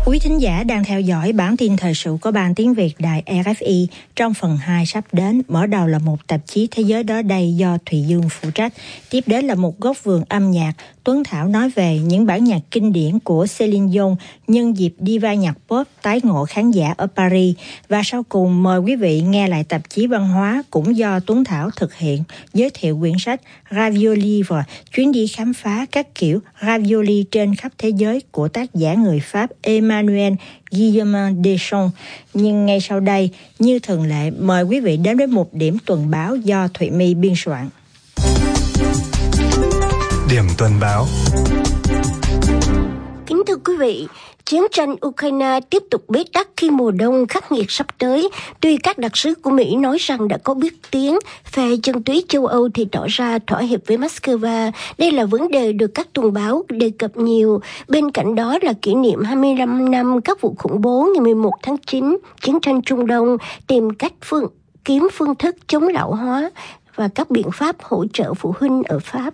Quý thính giả đang theo dõi bản tin thời sự của Ban Tiếng Việt Đài RFI. Trong phần 2 sắp đến, mở đầu là một tạp chí Thế giới đó đây do Thùy Dương phụ trách. Tiếp đến là một góc vườn âm nhạc. Tuấn Thảo nói về những bản nhạc kinh điển của Celine Dion nhân dịp diva nhạc pop tái ngộ khán giả ở Paris. Và sau cùng mời quý vị nghe lại tạp chí văn hóa cũng do Tuấn Thảo thực hiện, giới thiệu quyển sách Ravioli và chuyến đi khám phá các kiểu ravioli trên khắp thế giới của tác giả người Pháp Emmanuel Guillaume Deschamps. Nhưng ngay sau đây, như thường lệ, mời quý vị đến với một điểm tuần báo do Thụy My biên soạn. Điểm tuần báo. Kính thưa quý vị, chiến tranh Ukraine tiếp tục bế tắc khi mùa đông khắc nghiệt sắp tới. Tuy các đặc sứ của Mỹ nói rằng đã có bước tiến, phe chân túy châu Âu thì tỏ ra thỏa hiệp với Moscow. Đây là vấn đề được các tuần báo đề cập nhiều. Bên cạnh đó là kỷ niệm 25 năm các vụ khủng bố ngày 11 tháng 9, chiến tranh Trung Đông, tìm cách kiếm phương thức chống lão hóa và các biện pháp hỗ trợ phụ huynh ở Pháp.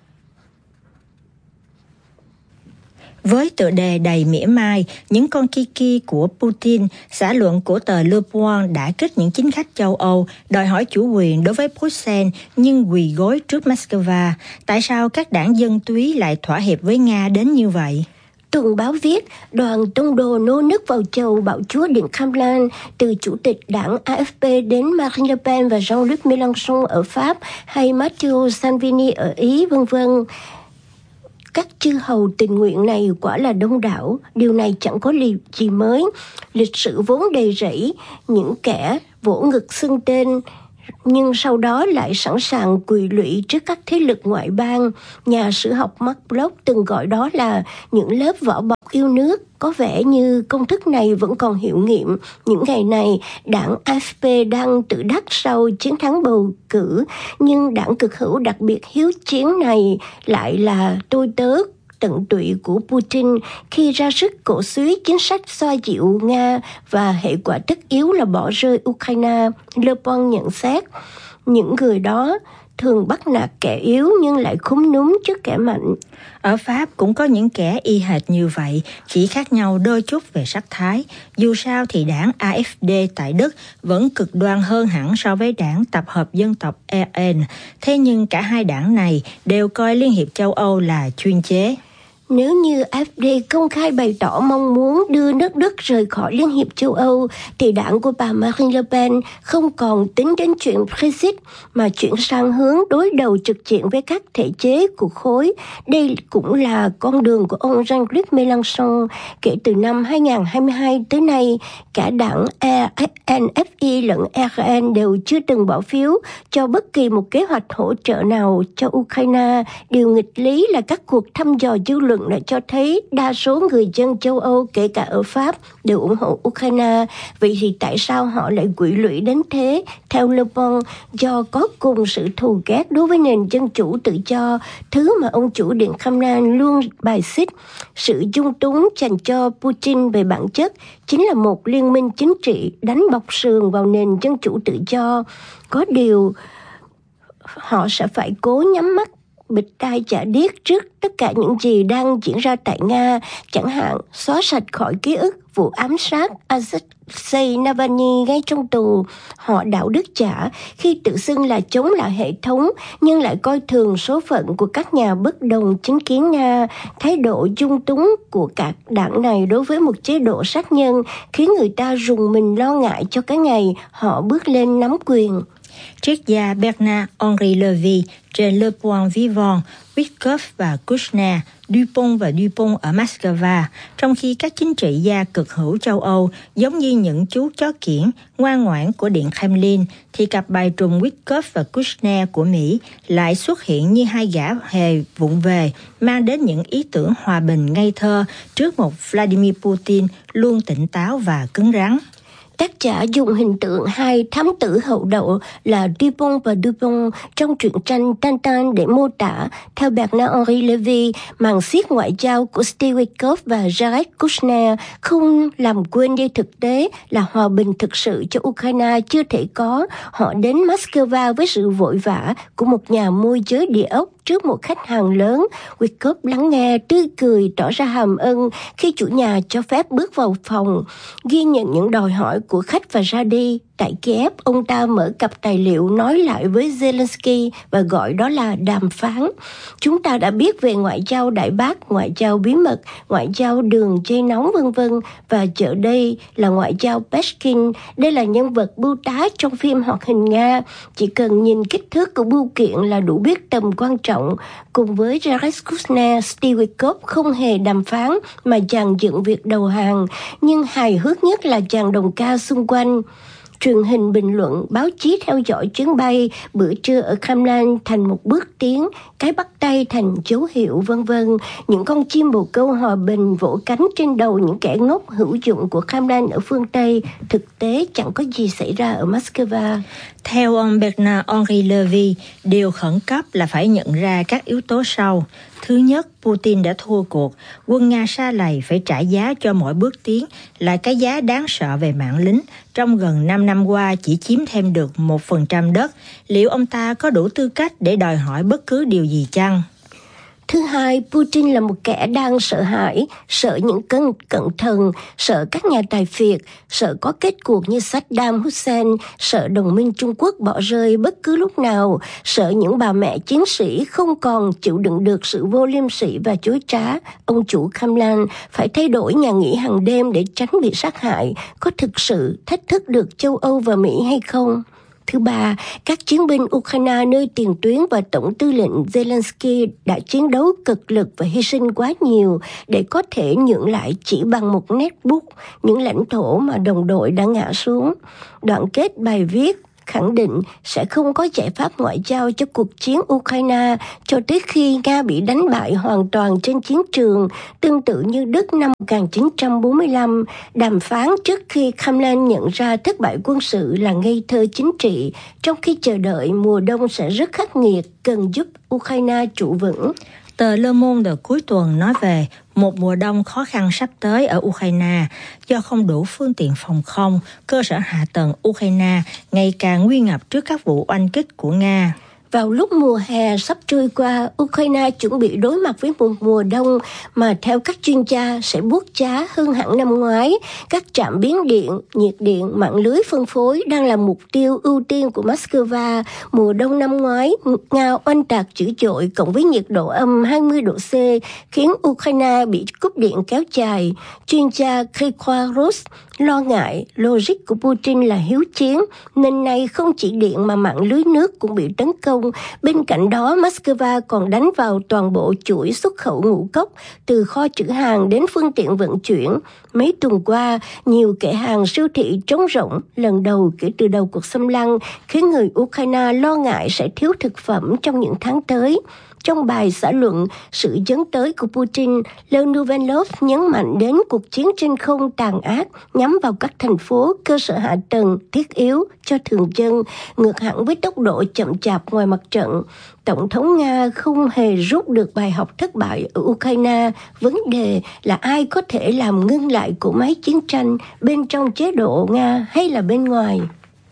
Với tựa đề đầy mỉa mai, những con kiki của Putin, xã luận của tờ Le Point đã kích những chính khách châu Âu đòi hỏi chủ quyền đối với Bruxelles nhưng quỳ gối trước Moscow. Tại sao các đảng dân túy lại thỏa hiệp với Nga đến như vậy? Tuần báo viết, đoàn tông đồ nô nức vào chầu bạo chúa Điện Kremlin, từ chủ tịch đảng AFP đến Marine Le Pen và Jean-Luc Mélenchon ở Pháp hay Matteo Salvini ở Ý, v.v. Các chư hầu tình nguyện này quả là đông đảo, điều này chẳng có gì mới. Lịch sử vốn đầy rẫy, những kẻ vỗ ngực xưng tên, nhưng sau đó lại sẵn sàng quỳ lụy trước các thế lực ngoại bang. Nhà sử học Mark Bloch từng gọi đó là những lớp vỏ bọc yêu nước. Có vẻ như công thức này vẫn còn hiệu nghiệm. Những ngày này, đảng AFP đang tự đắc sau chiến thắng bầu cử, nhưng đảng cực hữu đặc biệt hiếu chiến này lại là tôi tớ tận tụy của Putin khi ra sức cổ suý chính sách xoa dịu Nga và hệ quả tất yếu là bỏ rơi Ukraine. Le Point nhận xét, những người đó thường bắt nạt kẻ yếu nhưng lại khúm núm trước kẻ mạnh. Ở Pháp cũng có những kẻ y hệt như vậy, chỉ khác nhau đôi chút về sắc thái. Dù sao thì đảng AfD tại Đức vẫn cực đoan hơn hẳn so với đảng tập hợp dân tộc RN. Thế nhưng cả hai đảng này đều coi Liên hiệp châu Âu là chuyên chế. Nếu như AfD công khai bày tỏ mong muốn đưa nước Đức rời khỏi Liên hiệp châu Âu, thì đảng của bà Marine Le Pen không còn tính đến chuyện Brexit, mà chuyển sang hướng đối đầu trực diện với các thể chế của khối. Đây cũng là con đường của ông Jean-Luc Mélenchon. Kể từ năm 2022 tới nay, cả đảng NFI lẫn RN đều chưa từng bỏ phiếu cho bất kỳ một kế hoạch hỗ trợ nào cho Ukraine. Điều nghịch lý là các cuộc thăm dò dư luận đã cho thấy đa số người dân châu Âu, kể cả ở Pháp, đều ủng hộ Ukraine. Vậy thì tại sao họ lại quỵ lụy đến thế? Theo Le Point, do có cùng sự thù ghét đối với nền dân chủ tự do, thứ mà ông chủ Điện Kremlin luôn bài xích. Sự dung túng dành cho Putin về bản chất chính là một liên minh chính trị đánh bọc sườn vào nền dân chủ tự do. Có điều, họ sẽ phải cố nhắm mắt bịt tai chả điếc trước tất cả những gì đang diễn ra tại Nga, chẳng hạn xóa sạch khỏi ký ức vụ ám sát Alexei Navalny ngay trong tù. Họ đạo đức giả khi tự xưng là chống lại hệ thống, nhưng lại coi thường số phận của các nhà bất đồng chính kiến Nga. Thái độ dung túng của các đảng này đối với một chế độ sát nhân khiến người ta rùng mình lo ngại cho cái ngày họ bước lên nắm quyền. Triết gia Bernard-Henri Lévy trên Le Point Vivant, Witkoff và Kouchner, Dupont và Dupont ở Moscow, trong khi các chính trị gia cực hữu châu Âu giống như những chú chó kiểng ngoan ngoãn của Điện Kremlin, thì cặp bài trùm Witkoff và Kouchner của Mỹ lại xuất hiện như hai gã hề vụng về, mang đến những ý tưởng hòa bình ngây thơ trước một Vladimir Putin luôn tỉnh táo và cứng rắn. Tác giả dùng hình tượng hai thám tử hậu đậu là Dupont và Dupont trong truyện tranh Tintin để mô tả. Theo Bernard-Henri Lévy, màn xiết ngoại giao của Steve Witkoff và Jared Kushner không làm quên đi thực tế là hòa bình thực sự cho Ukraine chưa thể có. Họ đến Moscow với sự vội vã của một nhà môi giới địa ốc. trước một khách hàng lớn. Witkoff lắng nghe, tươi cười, tỏ ra hàm ân khi chủ nhà cho phép bước vào phòng, ghi nhận những đòi hỏi của khách và ra đi. Tại Kiev, ông ta mở cặp tài liệu nói lại với Zelensky và gọi đó là đàm phán. Chúng ta đã biết về ngoại giao đại bác, ngoại giao bí mật, ngoại giao đường dây nóng v.v. và giờ đây là ngoại giao Peshkin. Đây là nhân vật bưu tá trong phim hoạt hình Nga. Chỉ cần nhìn kích thước của bưu kiện là đủ biết tầm quan trọng. Cùng với Jared Kushner, Steve Witkoff không hề đàm phán mà dàn dựng việc đầu hàng. Nhưng hài hước nhất là dàn đồng ca xung quanh. Truyền hình bình luận, báo chí theo dõi chuyến bay, bữa trưa ở Kremlin thành một bước tiến, cái bắt tay thành dấu hiệu v.v. Những con chim bồ câu hòa bình vỗ cánh trên đầu những kẻ ngốc hữu dụng của Kremlin ở phương Tây. Thực tế chẳng có gì xảy ra ở Moscow. Theo ông Bernard-Henri Levy, điều khẩn cấp là phải nhận ra các yếu tố sau. Thứ nhất, Putin đã thua cuộc. Quân Nga sa lầy phải trả giá cho mỗi bước tiến, là cái giá đáng sợ về mạng lính. Trong gần 5 năm qua chỉ chiếm thêm được 1% đất. Liệu ông ta có đủ tư cách để đòi hỏi bất cứ điều gì chăng? Thứ hai, Putin là một kẻ đang sợ hãi, sợ những cận thần, sợ các nhà tài phiệt, sợ có kết cuộc như Saddam Hussein, sợ đồng minh Trung Quốc bỏ rơi bất cứ lúc nào, sợ những bà mẹ chiến sĩ không còn chịu đựng được sự vô liêm sỉ và chối trá. Ông chủ Kremlin phải thay đổi nhà nghỉ hàng đêm để tránh bị sát hại. Có thực sự thách thức được châu Âu và Mỹ hay không? Thứ ba, các chiến binh Ukraine nơi tiền tuyến và Tổng tư lệnh Zelensky đã chiến đấu cực lực và hy sinh quá nhiều để có thể nhượng lại chỉ bằng một nét bút những lãnh thổ mà đồng đội đã ngã xuống. Đoạn kết bài viết khẳng định sẽ không có giải pháp ngoại giao cho cuộc chiến Ukraine cho tới khi Nga bị đánh bại hoàn toàn trên chiến trường, tương tự như Đức năm 1945. Đàm phán trước khi Kremlin nhận ra thất bại quân sự là ngây thơ chính trị, trong khi chờ đợi mùa đông sẽ rất khắc nghiệt, cần giúp Ukraine trụ vững. Tờ Le Monde cuối tuần nói về một mùa đông khó khăn sắp tới ở Ukraine do không đủ phương tiện phòng không, cơ sở hạ tầng Ukraine ngày càng nguy ngập trước các vụ oanh kích của Nga. Vào lúc mùa hè sắp trôi qua, Ukraine chuẩn bị đối mặt với một mùa đông mà theo các chuyên gia sẽ buốt giá hơn hẳn năm ngoái. Các trạm biến điện, nhiệt điện, mạng lưới phân phối đang là mục tiêu ưu tiên của Moscow. Mùa đông năm ngoái, Nga oanh tạc dữ dội cộng với nhiệt độ âm 20 độ C khiến Ukraine bị cúp điện kéo dài. Chuyên gia Grigor Rus lo ngại logic của Putin là hiếu chiến, nên nay không chỉ điện mà mạng lưới nước cũng bị tấn công. Bên cạnh đó, Moscow còn đánh vào toàn bộ chuỗi xuất khẩu ngũ cốc, từ kho trữ hàng đến phương tiện vận chuyển. Mấy tuần qua, nhiều kệ hàng siêu thị trống rỗng lần đầu kể từ đầu cuộc xâm lăng, khiến người Ukraine lo ngại sẽ thiếu thực phẩm trong những tháng tới. Trong bài xã luận sự dấn tới của Putin, Leonuvenlov nhấn mạnh đến cuộc chiến trên không tàn ác nhắm vào các thành phố, cơ sở hạ tầng thiết yếu cho thường dân, ngược hẳn với tốc độ chậm chạp ngoài mặt trận. Tổng thống Nga không hề rút được bài học thất bại ở Ukraine. Vấn đề là ai có thể làm ngưng lại cỗ máy chiến tranh bên trong chế độ Nga hay là bên ngoài.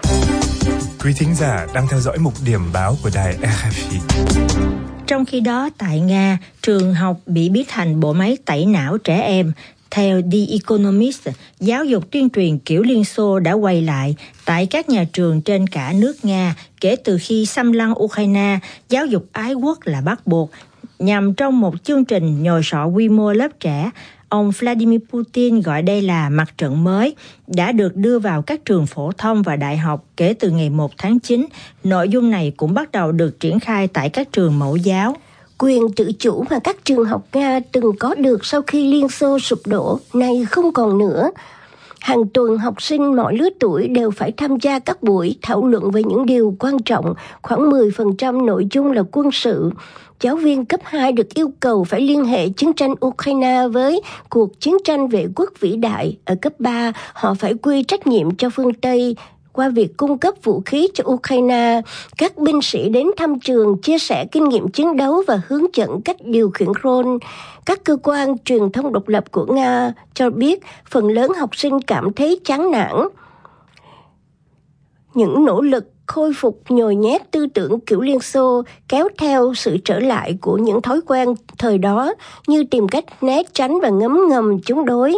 Quý thính giả đang theo dõi mục điểm báo của đài RFI. Trong khi đó, tại Nga, trường học bị biến thành bộ máy tẩy não trẻ em. Theo The Economist, giáo dục tuyên truyền kiểu Liên Xô đã quay lại tại các nhà trường trên cả nước Nga kể từ khi xâm lăng Ukraine. Giáo dục ái quốc là bắt buộc, nhằm trong một chương trình nhồi sọ quy mô lớp trẻ. Ông Vladimir Putin gọi đây là mặt trận mới, đã được đưa vào các trường phổ thông và đại học kể từ ngày 1 tháng 9. Nội dung này cũng bắt đầu được triển khai tại các trường mẫu giáo. Quyền tự chủ mà các trường học Nga từng có được sau khi Liên Xô sụp đổ, nay không còn nữa. Hàng tuần học sinh mọi lứa tuổi đều phải tham gia các buổi thảo luận về những điều quan trọng, khoảng 10% nội dung là quân sự. Giáo viên cấp 2 được yêu cầu phải liên hệ chiến tranh Ukraine với cuộc chiến tranh vệ quốc vĩ đại. Ở cấp 3, họ phải quy trách nhiệm cho phương Tây qua việc cung cấp vũ khí cho Ukraine. Các binh sĩ đến thăm trường chia sẻ kinh nghiệm chiến đấu và hướng dẫn cách điều khiển drone. Các cơ quan truyền thông độc lập của Nga cho biết phần lớn học sinh cảm thấy chán nản những nỗ lực khôi phục nhồi nhét tư tưởng kiểu Liên Xô kéo theo sự trở lại của những thói quen thời đó như tìm cách né tránh và ngấm ngầm chống đối.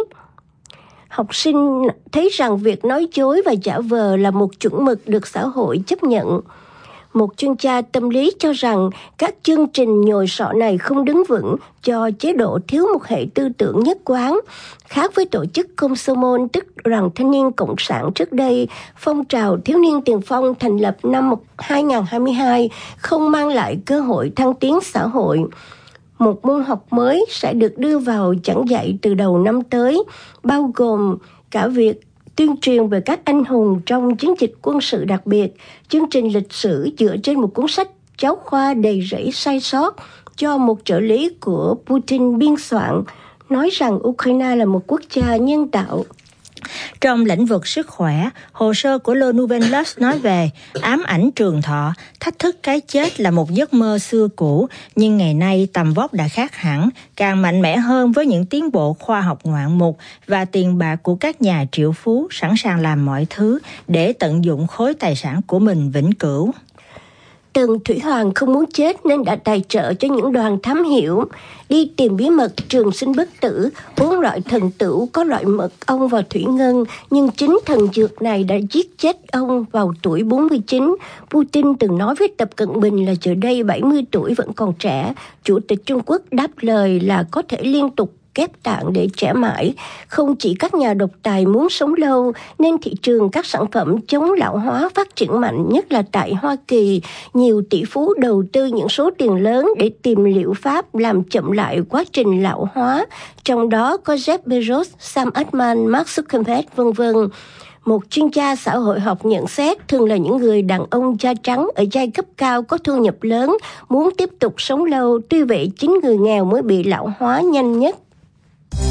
Học sinh thấy rằng việc nói dối và giả vờ là một chuẩn mực được xã hội chấp nhận. Một chuyên gia tâm lý cho rằng các chương trình nhồi sọ này không đứng vững do chế độ thiếu một hệ tư tưởng nhất quán. Khác với tổ chức Komsomol, tức Đoàn Thanh niên Cộng sản trước đây, phong trào thiếu niên tiền phong thành lập năm 2022 không mang lại cơ hội thăng tiến xã hội. Một môn học mới sẽ được đưa vào giảng dạy từ đầu năm tới, bao gồm cả việc tuyên truyền về các anh hùng trong chiến dịch quân sự đặc biệt, chương trình lịch sử dựa trên một cuốn sách giáo khoa đầy rẫy sai sót do một trợ lý của Putin biên soạn, nói rằng Ukraine là một quốc gia nhân tạo. Trong lĩnh vực sức khỏe, hồ sơ của Le Nouvel Luxe nói về ám ảnh trường thọ, thách thức cái chết là một giấc mơ xưa cũ, nhưng ngày nay tầm vóc đã khác hẳn, càng mạnh mẽ hơn với những tiến bộ khoa học ngoạn mục và tiền bạc của các nhà triệu phú sẵn sàng làm mọi thứ để tận dụng khối tài sản của mình vĩnh cửu. Tần Thủy Hoàng không muốn chết nên đã tài trợ cho những đoàn thám hiểm đi tìm bí mật trường sinh bất tử, uống loại thần tửu có loại mật ong và thủy ngân, nhưng chính thần dược này đã giết chết ông vào tuổi 49. Putin từng nói với Tập Cận Bình là giờ đây 70 tuổi vẫn còn trẻ. Chủ tịch Trung Quốc đáp lời là có thể liên tục ghép tạng để trẻ mãi. Không chỉ các nhà độc tài muốn sống lâu, nên thị trường các sản phẩm chống lão hóa phát triển mạnh, nhất là tại Hoa Kỳ. Nhiều tỷ phú đầu tư những số tiền lớn để tìm liệu pháp làm chậm lại quá trình lão hóa. Trong đó có Jeff Bezos, Sam Altman, Mark Zuckerberg, v.v. Một chuyên gia xã hội học nhận xét thường là những người đàn ông da trắng ở giai cấp cao có thu nhập lớn muốn tiếp tục sống lâu, tuy vậy chính người nghèo mới bị lão hóa nhanh nhất.